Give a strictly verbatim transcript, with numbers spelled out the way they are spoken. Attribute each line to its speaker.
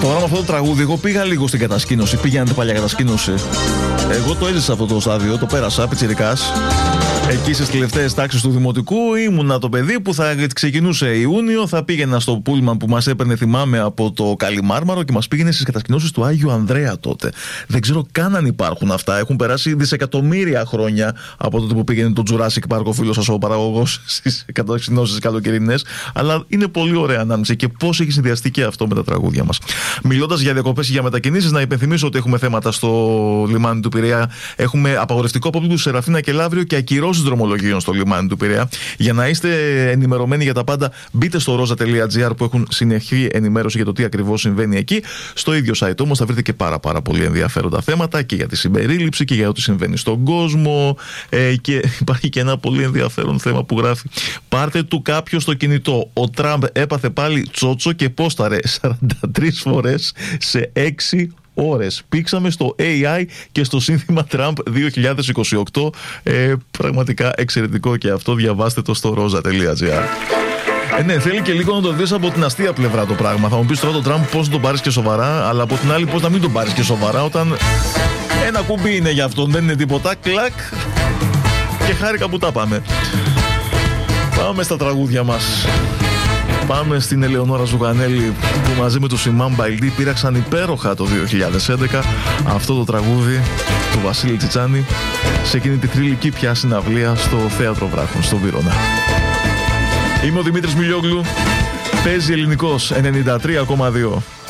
Speaker 1: Τώρα με αυτό το τραγούδι, εγώ πήγα λίγο στην κατασκήνωση. Πήγαινε παλιά κατασκήνωση. Εγώ το έζησα αυτό το στάδιο, το πέρασα, πιτσιρικάς. Εκεί στις τελευταίες τάξεις του δημοτικού ήμουνα το παιδί που θα ξεκινούσε Ιούνιο, θα πήγαινα στο πούλμαν που μας έπαιρνε, θυμάμαι, από το Καλιμάρμαρο και μας πήγαινε στις κατασκηνώσεις του Άγιου Ανδρέα τότε. Δεν ξέρω καν αν υπάρχουν αυτά. Έχουν περάσει δισεκατομμύρια χρόνια από τότε που πήγαινε το Jurassic Park ο φίλος σας ο παραγωγός στις κατασκηνώσεις καλοκαιρινές. Αλλά είναι πολύ ωραία ανάμνηση και πώς έχει συνδυαστεί και αυτό με τα τραγούδια μας. Μιλώντας για διακοπές και για μετακινήσεις, να υπενθυμίσω ότι έχουμε θέματα στο λιμάνι του Πειραιά. Έχουμε απαγορευτικό απόπλου Σεραφίνα και Λαύριο και ακυρώσεις δρομολογίων στο λιμάνι του Πειραιά. Για να είστε ενημερωμένοι για τα πάντα, μπείτε στο rosa τελεία gr που έχουν συνεχή ενημέρωση για το τι ακριβώς συμβαίνει εκεί. Στο ίδιο site όμως θα βρείτε και πάρα, πάρα πολύ ενδιαφέροντα θέματα και για τη συμπερίληψη και για ό,τι συμβαίνει στον κόσμο. Ε, και υπάρχει και ένα πολύ ενδιαφέρον θέμα που γράφει: πάρτε του κάποιο στο κινητό. Ο Τραμπ έπαθε πάλι τσότσο και πόσταρε σαράντα τρεις φορές σε έξι ώρες. Πήξαμε στο έι άι και στο σύνθημα Τραμπ δύο χιλιάδες είκοσι οκτώ. Ε, πραγματικά εξαιρετικό και αυτό. Διαβάστε το στο rosa τελεία gr. Ε, ναι, θέλει και λίγο να το δεις από την αστεία πλευρά το πράγμα. Θα μου πεις τώρα το Τραμπ πώς να τον πάρεις και σοβαρά, αλλά από την άλλη πώς να μην τον πάρεις και σοβαρά όταν ένα κουμπί είναι για αυτόν, δεν είναι τίποτα. Κλακ και χάρηκα που τα πάμε. Πάμε στα τραγούδια μας. Πάμε στην Ελεονόρα Ζουγανέλη που μαζί με το Σιμάν Μπαϊλντή πήραξαν υπέροχα το δύο χιλιάδες έντεκα αυτό το τραγούδι του Βασίλη Τσιτσάνη σε εκείνη τη θρυλική πια συναυλία στο Θέατρο Βράχων, στο Βύρωνα. Είμαι ο Δημήτρης Μιλιόγλου, παίζει ελληνικός ενενήντα τρία κόμμα δύο.